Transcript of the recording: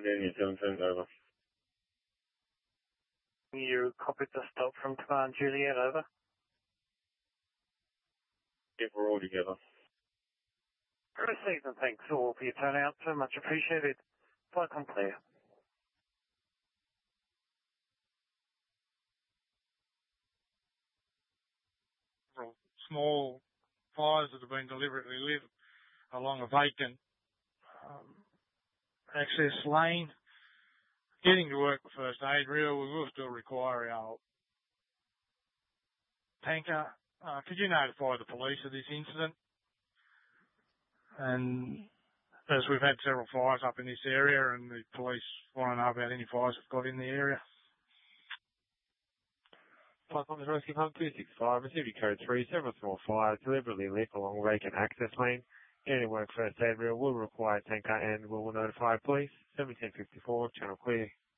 New Zealand, over. You copied the stop from Command Juliet, over. Yep, we're all together. Received, and thanks all for your turnout. So much appreciated. Flight clear. Small fires that have been deliberately lit along a vacant access lane. Getting to work with first aid reel, we will still require our tanker. Could you notify the police of this incident? And as we've had several fires up in this area and the police want to know about any fires we've got in the area. Flight Rescue Home 265, receiving code 3, several small fires deliberately lit along vacant access lane. Getting to work first aid reel will require tanker and we will notify police. 1754, channel clear.